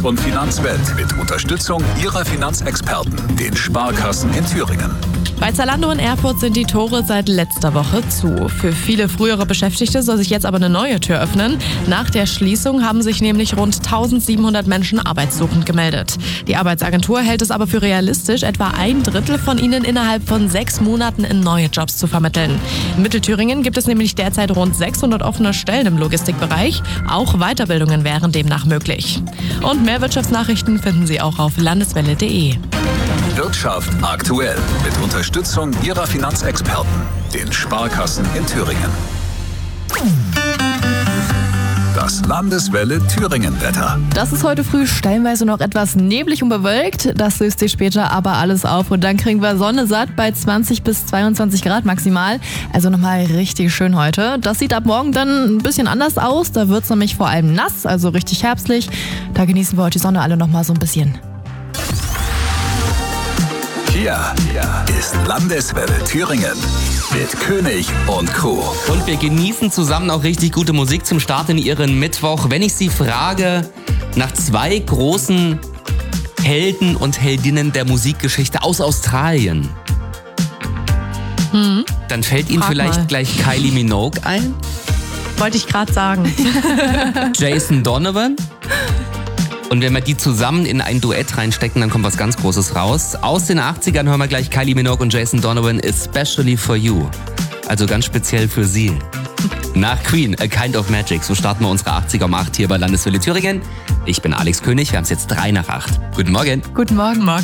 und Finanzwelt mit Unterstützung Ihrer Finanzexperten, den Sparkassen in Thüringen. Bei Zalando in Erfurt sind die Tore seit letzter Woche zu. Für viele frühere Beschäftigte soll sich jetzt aber eine neue Tür öffnen. Nach der Schließung haben sich nämlich rund 1700 Menschen arbeitssuchend gemeldet. Die Arbeitsagentur hält es aber für realistisch, etwa 1/3 von ihnen innerhalb von 6 Monaten in neue Jobs zu vermitteln. In Mittelthüringen gibt es nämlich derzeit rund 600 offene Stellen im Logistikbereich. Auch Weiterbildungen wären demnach möglich. Und mehr Wirtschaftsnachrichten finden Sie auch auf landeswelle.de. Wirtschaft aktuell mit Unterstützung Ihrer Finanzexperten, den Sparkassen in Thüringen. Das Landeswelle Thüringen-Wetter. Das ist heute früh stellenweise noch etwas neblig und bewölkt. Das löst sich später aber alles auf und dann kriegen wir Sonne satt bei 20 bis 22 Grad maximal. Also nochmal richtig schön heute. Das sieht ab morgen dann ein bisschen anders aus. Da wird es nämlich vor allem nass, also richtig herbstlich. Da genießen wir heute die Sonne alle nochmal so ein bisschen. Hier ist Landeswelle Thüringen mit König und Co. Und wir genießen zusammen auch richtig gute Musik zum Start in Ihren Mittwoch. Wenn ich Sie frage nach 2 großen Helden und Heldinnen der Musikgeschichte aus Australien, dann fällt Ihnen vielleicht gleich Kylie Minogue ein? Wollte ich gerade sagen. Jason Donovan? Und wenn wir die zusammen in ein Duett reinstecken, dann kommt was ganz Großes raus. Aus den 80ern hören wir gleich Kylie Minogue und Jason Donovan, Especially for You. Also ganz speziell für Sie. Nach Queen, A Kind of Magic. So starten wir unsere 80er um 8 hier bei Landeswelle Thüringen. Ich bin Alex König, wir haben es jetzt 7:03. Guten Morgen. Guten Morgen.